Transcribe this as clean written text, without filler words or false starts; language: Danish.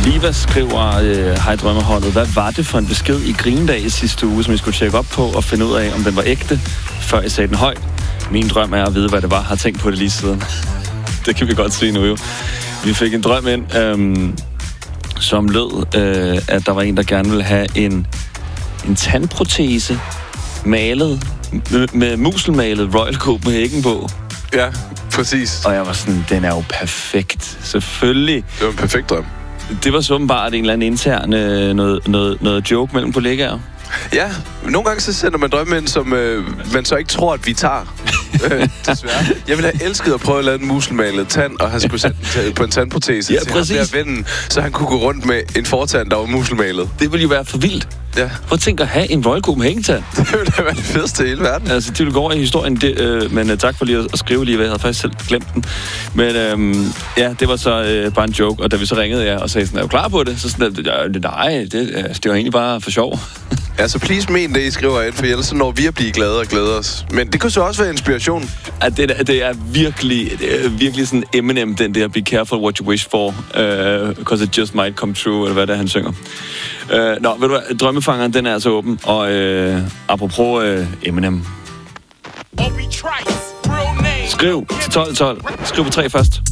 Liva skriver, hej drømmeholdet, hvad var det for en besked i Grindag i sidste uge, som I skulle tjekke op på og finde ud af, om den var ægte, før I sagde den højt? Min drøm er at vide, hvad det var. Har tænkt på det lige siden. Det kan vi godt se nu jo. Vi fik en drøm ind, som lød, at der var en, der gerne ville have en tandprotese malet, med muselmalet Royal Copenhagen på. Ja, præcis. Og jeg var sådan, den er jo perfekt. Selvfølgelig. Det var en perfekt drøm. Det var så åbenbart en eller anden intern noget joke mellem kollegaer. Ja, nogle gange så sender man drømme ind, som man så ikke tror, at vi tager. Desværre. Jeg ville have elsket at prøve at lave en muselmalet tand, og han skulle sætte den på en tandprotese til ham der vennen, så han kunne gå rundt med en fortand, der var muselmalet. Det ville jo være for vildt. Ja. Prøv at tænke at have en Royal Copenhagen-tand. Det ville da være det fedeste i hele verden. Altså, det ville gå over i historien, men tak for lige at skrive lige, hvad jeg havde faktisk selv glemt den. Men ja, det var så bare en joke, og da vi så ringede jer og sagde sådan, er du klar på det? Så sådan, nej, det var egentlig bare for sjov. Ja, så please men det, I skriver ind, for ellers så når vi at blive glade og glæde os. Men det kunne så også være inspiration. Ja, det er virkelig sådan Eminem, den der, be careful what you wish for, because it just might come true, eller hvad det er, han synger. Ved du hvad, drømmefangeren, den er altså åben, og apropos Eminem. Skriv til 1212. Skriv på 3 først.